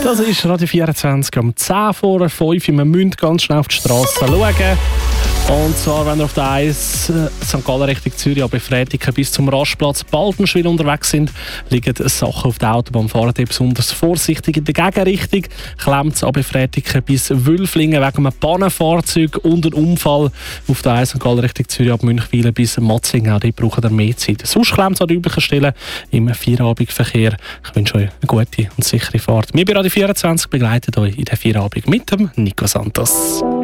Das ist Radio 24 um 10 vor 5. Wir müssen ganz schnell auf die Straße schauen. Und zwar, wenn wir auf der 1 St. Gallen Richtung Zürich ab Efretiken bis zum Rastplatz Baltenschwil unterwegs sind, liegen Sachen auf der Autobahn. Fahrt ihr besonders vorsichtig in der Gegenrichtung. Klemmt es ab Efretiken bis Wülflingen wegen einem Pannenfahrzeug und einem Unfall auf der 1 St. Gallen Richtung Zürich ab Münchwilen bis Matzingen. Auch die brauchen ihr mehr Zeit. Sonst klemmt es an den üblichen Stellen im Feierabendverkehr. Ich wünsche euch eine gute und sichere Fahrt. Wir bei Radio 24 begleiten euch in der Feierabend mit dem Nico Santos.